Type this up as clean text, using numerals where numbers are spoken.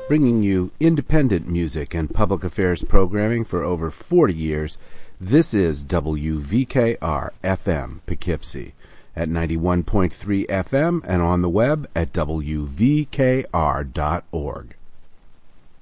Bringing you independent music and public affairs programming for over 40 years, this is WVKR-FM Poughkeepsie at 91.3 FM and on the web at WVKR.org.